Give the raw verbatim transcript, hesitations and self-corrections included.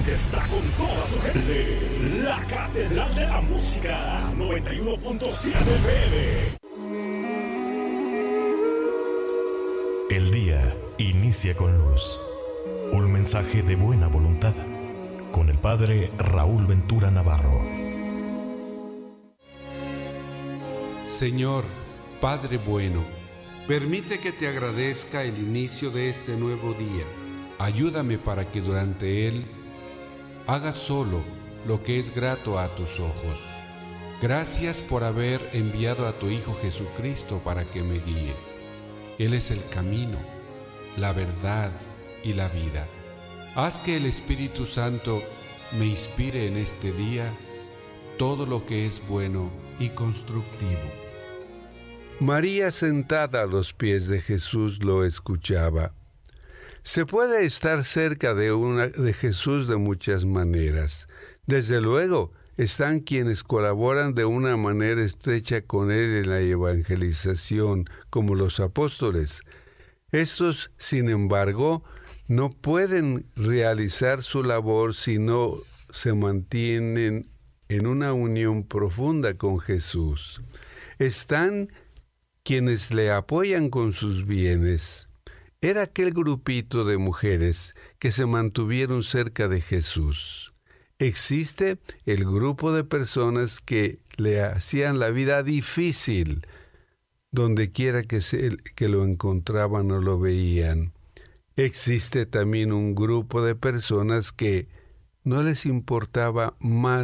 está con toda su gente. La Catedral de la Música, noventa y uno punto siete F M. El día inicia con luz. Un mensaje de buena voluntad. Con el Padre Raúl Ventura Navarro. Señor, Padre bueno, permite que te agradezca el inicio de este nuevo día. Ayúdame para que durante él haga solo lo que es grato a tus ojos. Gracias por haber enviado a tu Hijo Jesucristo para que me guíe. Él es el camino, la verdad y la vida. Haz que el Espíritu Santo me inspire en este día todo lo que es bueno y constructivo. María, sentada a los pies de Jesús, lo escuchaba. Se puede estar cerca de, una, de Jesús de muchas maneras. Desde luego, están quienes colaboran de una manera estrecha con Él en la evangelización, como los apóstoles. Estos, sin embargo, no pueden realizar su labor si no se mantienen en una unión profunda con Jesús. Están quienes le apoyan con sus bienes. Era aquel grupito de mujeres que se mantuvieron cerca de Jesús. Existe el grupo de personas que le hacían la vida difícil, donde quiera que, se, que lo encontraban o lo veían. Existe también un grupo de personas que no les importaba más